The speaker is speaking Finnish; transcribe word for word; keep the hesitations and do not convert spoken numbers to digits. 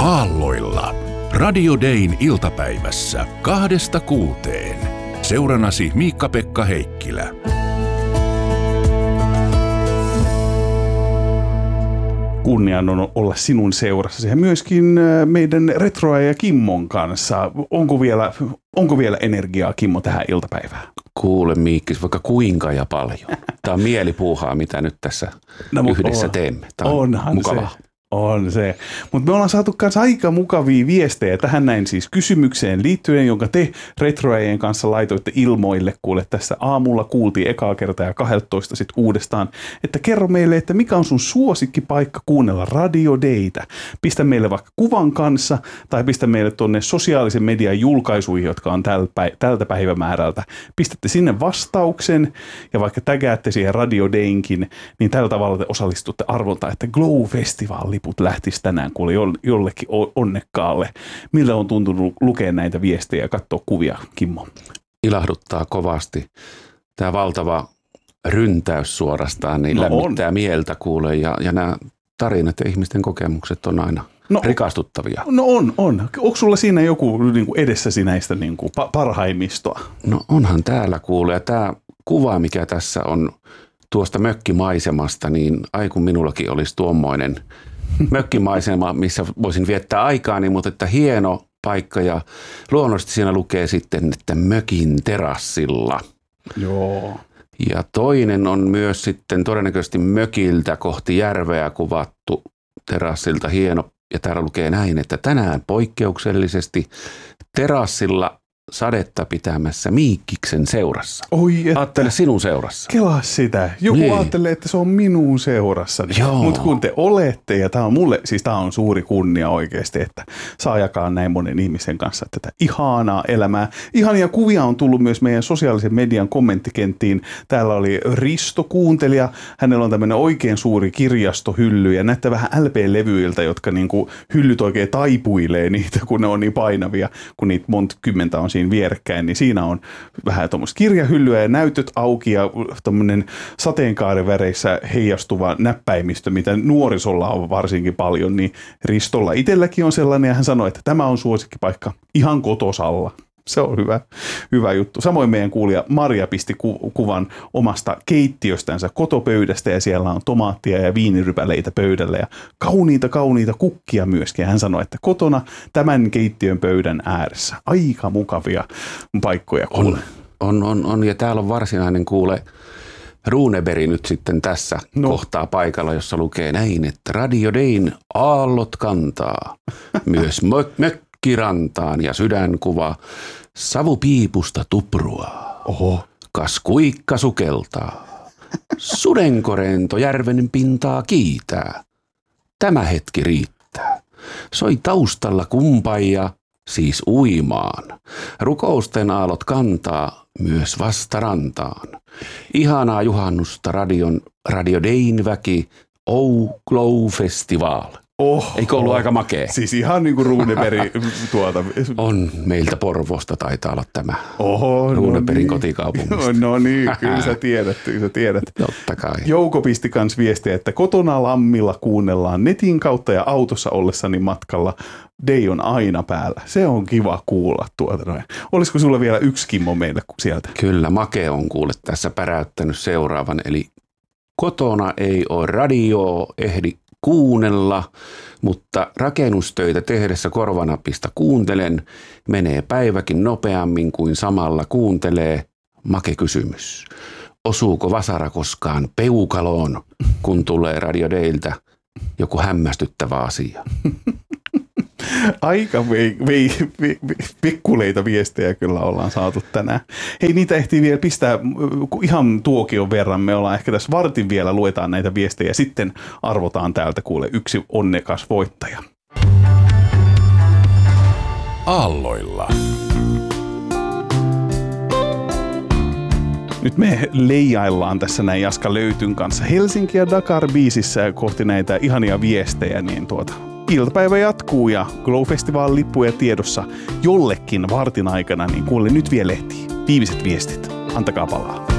Aalloilla. Radio Dayn iltapäivässä kahdesta kuuteen. Seuranasi Miikka-Pekka Heikkilä. Kunnia on olla sinun seurassa ja myöskin meidän Retroa ja Kimmon kanssa. Onko vielä, onko vielä energiaa, Kimmo, tähän iltapäivään? Kuule Miikkis, vaikka kuinka ja paljon. Tämä on mielipuuhaa, mitä nyt tässä no, yhdessä on, teemme. Tämä on onhan mukavaa. Se. On se. Mutta me ollaan saatu myös aika mukavia viestejä tähän näin siis kysymykseen liittyen, jonka te Retroajien kanssa laitoitte ilmoille. Kuule, tässä aamulla kuultiin ekaa kertaa ja kaksitoista sitten uudestaan, että kerro meille, että mikä on sun suosikkipaikka kuunnella Radio Daytä. Pistä meille vaikka kuvan kanssa tai pistä meille tuonne sosiaalisen median julkaisuihin, jotka on tältä päivämäärältä. Pistätte sinne vastauksen ja vaikka tägäätte siihen Radio Daynkin, niin tällä tavalla te osallistutte arvontaan, että Glow Festival liput lähtisi tänään kuule jollekin onnekkaalle. Millä on tuntunut lukea näitä viestejä ja katsoa kuvia, Kimmo? Ilahduttaa kovasti. Tämä valtava ryntäys suorastaan niin no lämmittää on. mieltä kuule ja, ja nämä tarinat ja ihmisten kokemukset on aina no, rikastuttavia. No on, on. Onko sulla siinä joku niin kuin edessäsi näistä niin kuin parhaimmistoa? No onhan täällä kuule ja tämä kuva, mikä tässä on tuosta mökkimaisemasta, niin ai kun minullakin olisi tuommoinen mökkimaisema, missä voisin viettää aikaani, mutta että hieno paikka ja luonnollisesti siinä lukee sitten, että mökin terassilla. Joo. Ja toinen on myös sitten todennäköisesti mökiltä kohti järveä kuvattu terassilta hieno. Ja täällä lukee näin, että tänään poikkeuksellisesti terassilla sadetta pitämässä Miikkiksen seurassa. Oi, että ajattele sinun seurassa. Kelaa sitä. Joku niin ajattelee, että se on minun seurassa. Mutta kun te olette, ja tämä on mulle, siis tämä on suuri kunnia oikeasti, että saa jakaa näin monen ihmisen kanssa tätä ihanaa elämää. Ihania kuvia on tullut myös meidän sosiaalisen median kommenttikenttiin. Täällä oli Risto kuuntelija. Hänellä on tämmöinen oikein suuri kirjastohylly ja näyttää vähän L P-levyiltä, jotka niinku hyllyt oikein taipuilee niitä, kun ne on niin painavia, kun niitä monta kymmentä on siinä vierekkäin, niin siinä on vähän tuommoista kirjahyllyä ja näytöt auki ja tuommoinen sateenkaariväreissä heijastuva näppäimistö, mitä nuorisolla on varsinkin paljon, niin Ristolla itselläkin on sellainen ja hän sanoi, että tämä on suosikkipaikka ihan kotosalla. Se on hyvä, hyvä juttu. Samoin meidän kuulija Maria pisti ku- kuvan omasta keittiöstänsä kotopöydästä ja siellä on tomaattia ja viinirypäleitä pöydällä ja kauniita, kauniita kukkia myöskin. Hän sanoi, että kotona tämän keittiön pöydän ääressä. Aika mukavia paikkoja kuule. On, on, on, on. Ja täällä on varsinainen kuule Runeberg nyt sitten tässä no. kohtaa paikalla, jossa lukee näin, että Radio Dayn aallot kantaa myös mö- mökkirantaan ja sydänkuva savupiipusta tuprua. Oho. Kas kuikka sukeltaa. Sudenkorento järven pintaa kiitää. Tämä hetki riittää. Soi taustalla kumpaija, siis uimaan. Rukousten aallot kantaa myös vastarantaan. Ihanaa juhannusta radion, Radio Dayn väki, Oh Glow Festival. Oh, Eikö ollut oh. aika makea? Siis ihan niin kuin Runeberg tuota. On meiltä Porvoosta taitaa olla tämä Oho, Runebergin no kotikaupungista. No, no niin, kyllä sä tiedät, kyllä sä tiedät. Totta kai. Jouko pisti kans viestiä, että kotona lammilla kuunnellaan netin kautta ja autossa ollessani matkalla. Day on aina päällä. Se on kiva kuulla tuota noin. Olisiko sulla vielä yksi Kimmo meille sieltä? Kyllä, Make on kuule tässä päräyttänyt seuraavan. Eli kotona ei ole radioa ehdi kuunnella, mutta rakennustöitä tehdessä korvanapista kuuntelen. Menee päiväkin nopeammin kuin samalla kuuntelee. Make kysymys. Osuuko vasara koskaan peukaloon, kun tulee Radio Dayltä joku hämmästyttävä asia? Aika vei, vei, vei, pikkuleita viestejä kyllä ollaan saatu tänään. Hei, niitä ehtii vielä pistää ihan tuokion verran. Me ollaan ehkä tässä vartin vielä, luetaan näitä viestejä ja sitten arvotaan täältä kuule yksi onnekas voittaja. Aalloilla. Nyt me leijaillaan tässä näin Jaska Löytyn kanssa Helsinki ja Dakar biisissä kohti näitä ihania viestejä, niin tuota iltapäivä jatkuu ja Glow Festival lippuja tiedossa jollekin vartin aikana, niin kuule nyt vielä ehtii. Viimeiset viestit. Antakaa palaa.